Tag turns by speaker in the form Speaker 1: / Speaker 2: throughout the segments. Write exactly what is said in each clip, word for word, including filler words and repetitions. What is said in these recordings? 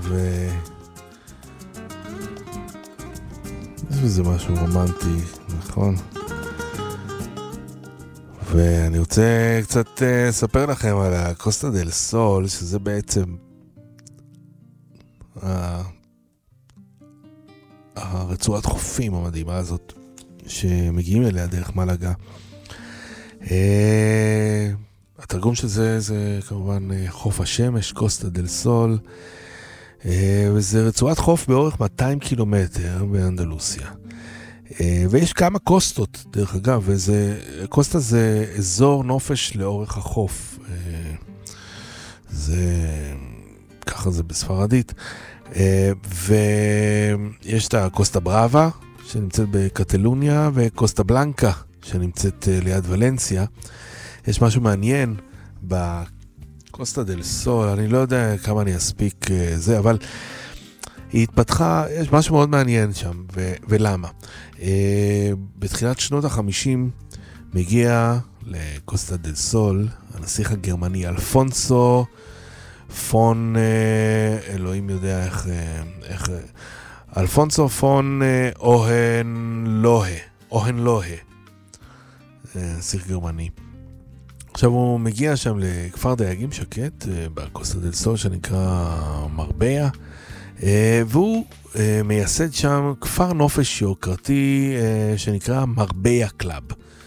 Speaker 1: ו... יש בזה משהו רומנטי, נכון? ואני רוצה קצת לספר לכם על הקוסטה דל סול, שזה בעצם הרצועת חופים המדהימה הזאת, שמגיעים אליה דרך מלאגה. התרגום של זה זה כמובן חוף השמש, קוסטה דל סול, וזה רצועת חוף באורך מאתיים קילומטר באנדלוסיה. ויש כמה קוסטות, דרך אגב, וזה, קוסטה זה אזור נופש לאורך החוף. זה, ככה זה בספרדית. ויש את הקוסטה בראבה, שנמצאת בקטלוניה, וקוסטה בלנקה, שנמצאת ליד ולנסיה. יש משהו מעניין בקוסטה דל סול, אני לא יודע כמה אני אספיק זה, אבל היא התפתחה, יש משהו מאוד מעניין שם, ו- ולמה? Uh, בתחילת שנות החמישים מגיע לקוסטה דל סול הנסיך הגרמני אלפונסו פון, uh, אלוהים יודע איך, uh, איך uh, אלפונסו פון uh, אוהנלוהה, אוהנלוהה, uh, נסיך גרמני. עכשיו הוא מגיע שם לכפר דייגים שקט uh, בקוסטה דל סול שנקרא מרביה, Uh, והוא uh, מייסד שם כפר נופש יוקרתי uh, שנקרא מרביה קלאב.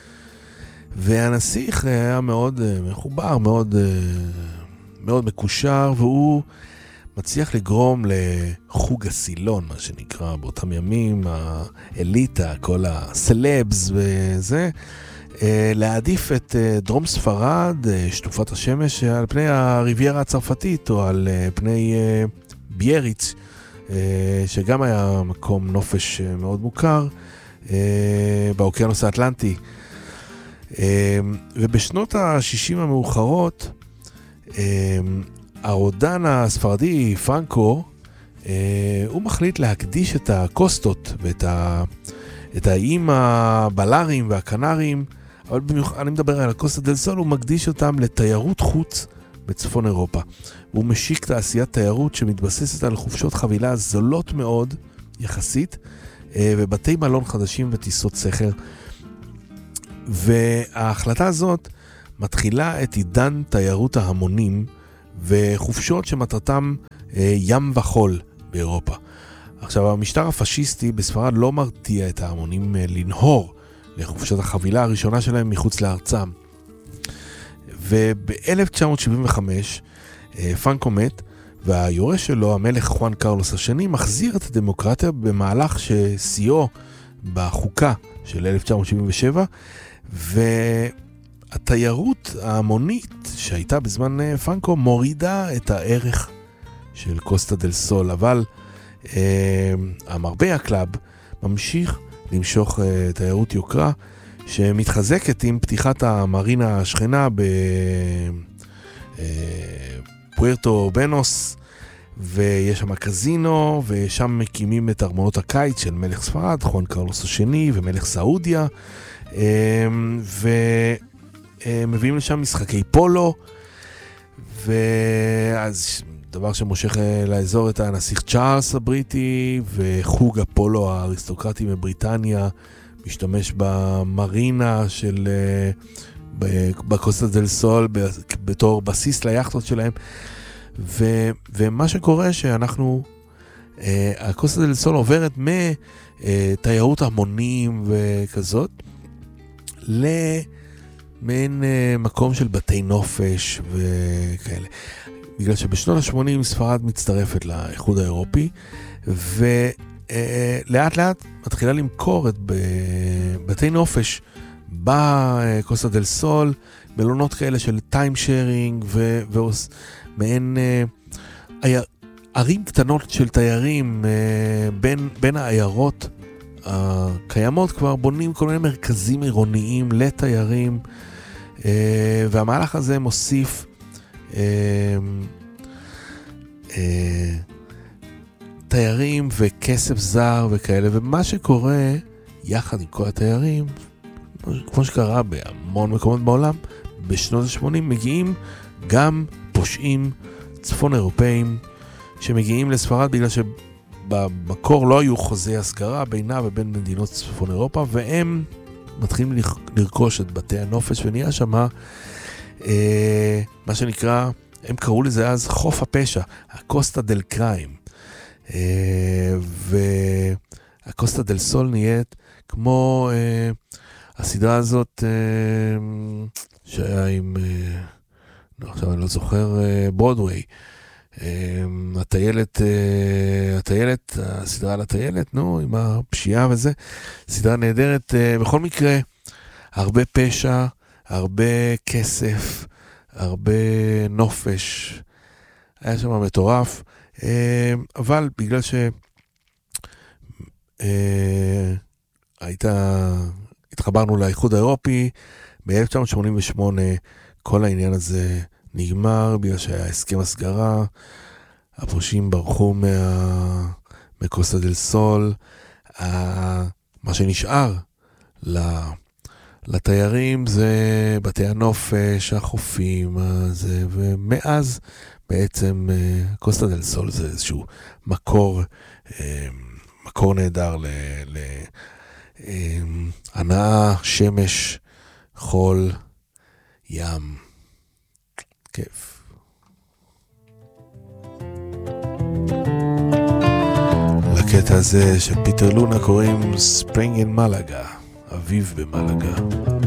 Speaker 1: והנסיך היה מאוד uh, מחובר, מאוד, uh, מאוד מקושר, והוא מצליח לגרום לחוג הסילון, מה שנקרא באותם ימים, האליטה, כל הסלבס וזה, uh, להעדיף את uh, דרום ספרד, uh, שטופת השמש, על פני הריביירה הצרפתית, או על uh, פני... Uh, ביאריץ, שגם היה מקום נופש מאוד מוכר באוקיינוס האטלנטי. ובשנות ה-שישים המאוחרות, הרודן הספרדי פרנקו, הוא מחליט להקדיש את הקוסטות ואת ה... את האיים הבלארים והקנרים, אבל במיוחד, אני מדבר על הקוסטה דל סול, הוא מקדיש אותם לתיירות חוץ בצפון אירופה. הוא משיק תעשיית תיירות שמתבססת על חופשות חבילה זולות מאוד יחסית, ובתי מלון חדשים וטיסות סחר. וההחלטה הזאת מתחילה את עידן תיירות ההמונים וחופשות שמטרתם ים וחול באירופה. עכשיו, המשטר הפשיסטי בספרד לא מרתיע את ההמונים לנהור לחופשות החבילה הראשונה שלהם מחוץ לארצם. וב-אלף תשע מאות שבעים וחמש פרנקו מת, והיורש שלו, המלך חואן קרלוס השני, מחזיר את הדמוקרטיה במהלך שסייעו בחוקה של אלף תשע מאות שבעים ושבע, והתיירות ההמונית שהייתה בזמן פרנקו מורידה את הערך של קוסטה דל סול, אבל אה, המרביה קלאב ממשיך למשוך אה, תיירות יוקרה, שמתחזקת עם פתיחת המרינה השכנה בפוארטו בנוס, ויש שם קזינו, ושם מקימים את ארמונות הקיץ של מלך ספרד, חואן קרלוס השני ומלך סעודיה, ומביאים לשם משחקי פולו, ואז דבר שמושך לאזור את הנסיך צ'ארלס הבריטי, וחוג הפולו האריסטוקרטי מבריטניה, משתמש במרינה של בקוסטה דל סול בתור בסיס ליחטות שלהם, ו, ומה שקורה שאנחנו הקוסטה דל סול עוברת מתיירות המונים וכזאת למין מקום של בתי נופש וכאלה, בגלל שבשנות ה-שמונים ספרד מצטרפת לאיחוד האירופי, ו לאט לאט מתחילה למכור את בתי נופש בקוסטה דל סול, מלונות כאלה של טיים שיירינג, ומעין ערים קטנות של תיירים, בין, בין העיירות הקיימות כבר בונים כל מיני מרכזים עירוניים לתיירים, והמהלך הזה מוסיף תיירים וכסף זר וכאלה, ומה שקורה יחד עם כל התיירים, כמו שקרה בהמון מקומות בעולם, בשנות ה-שמונים מגיעים גם פושעים צפון אירופאים שמגיעים לספרד בגלל שבמקור לא היו חוזי הסגרה בינה ובין מדינות צפון אירופה, והם מתחילים לרכוש את בתי הנופש, ונהיה שמה אה, מה שנקרא, הם קראו לזה אז חוף הפשע, הקוסטה דל קריים. אה, והקוסטה דל סול נהיית כמו אה, הסדרה הזאת אה, שהיה עם, אה, לא, עכשיו אני לא זוכר, אה, ברודווי. אה, הטיילת, אה, הטיילת, הסדרה על הטיילת, נו, עם הפשיעה וזה, סדרה נהדרת. אה, בכל מקרה, הרבה פשע, הרבה כסף, הרבה נופש, היה שם מטורף, אבל בגלל ש הייתה, התחברנו לאיחוד האירופי, ב-אלף תשע מאות שמונים ושמונה כל העניין הזה נגמר, בגלל שהיה הסכם הסגרה, הפרושים ברחו מה... מקוסטה דל סול, מה שנשאר לה... לתיירים זה בתי הנופש, החופים, זה, ומאז בעצם קוסטה דל סול זה איזשהו מקור, מקור נהדר להנאה, שמש, חול, ים, כיף. לקטע הזה של פיטר לונה קוראים ספרינג אין מלאגה, אביב במלאגה.